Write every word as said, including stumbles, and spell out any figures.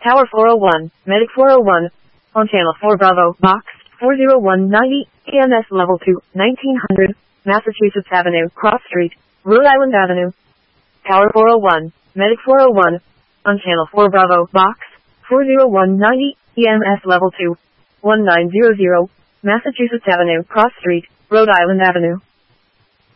Tower four oh one, Medic four oh one, on Channel four Bravo, Box four oh one ninety, E M S Level two, nineteen hundred, Massachusetts Avenue, Cross Street, Rhode Island Avenue. Tower four oh one, Medic four oh one, on Channel four Bravo, Box four oh one ninety, E M S Level two, nineteen hundred, Massachusetts Avenue, Cross Street, Rhode Island Avenue.